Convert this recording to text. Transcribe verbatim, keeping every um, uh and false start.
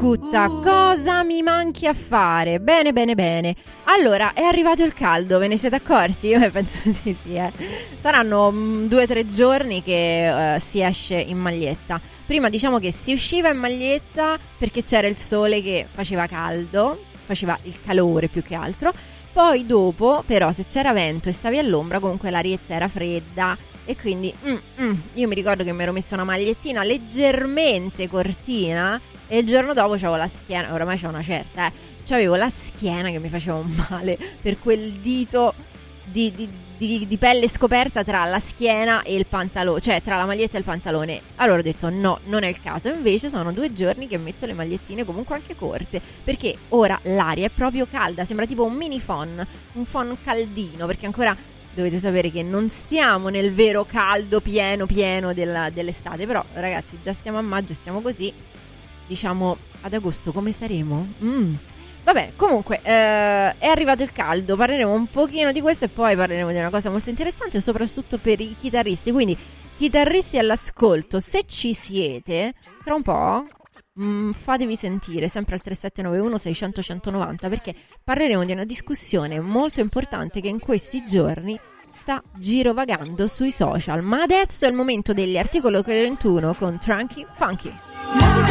Cutta, cosa mi manchi a fare? Bene, bene, bene. Allora, è arrivato il caldo, ve ne siete accorti? Io penso di sì, eh. Saranno mh, due o tre giorni che uh, si esce in maglietta. Prima diciamo che si usciva in maglietta perché c'era il sole che faceva caldo, faceva il calore più che altro. Poi dopo, però, se c'era vento e stavi all'ombra, comunque l'arietta era fredda. E quindi mm, mm, io mi ricordo che mi ero messa una magliettina leggermente cortina e il giorno dopo c'avevo la schiena, oramai c'ho una certa, eh, c'avevo la schiena che mi faceva un male per quel dito di, di, di, di pelle scoperta tra la schiena e il pantalone, cioè tra la maglietta e il pantalone. Allora ho detto no, non è il caso. Invece sono due giorni che metto le magliettine comunque anche corte, perché ora l'aria è proprio calda, sembra tipo un mini phon, un phon caldino, perché ancora dovete sapere che non stiamo nel vero caldo pieno pieno della, dell'estate. Però ragazzi, già stiamo a maggio, stiamo così, diciamo ad agosto come saremo? Mm. Vabbè, comunque eh, è arrivato il caldo, parleremo un pochino di questo e poi parleremo di una cosa molto interessante, soprattutto per i chitarristi. Quindi chitarristi all'ascolto, se ci siete, tra un po' Mm, fatevi sentire sempre al tre sette nove uno sei zero zero uno zero nove zero, perché parleremo di una discussione molto importante che in questi giorni sta girovagando sui social. Ma adesso è il momento degli Articolo trentuno con Tranky Funky.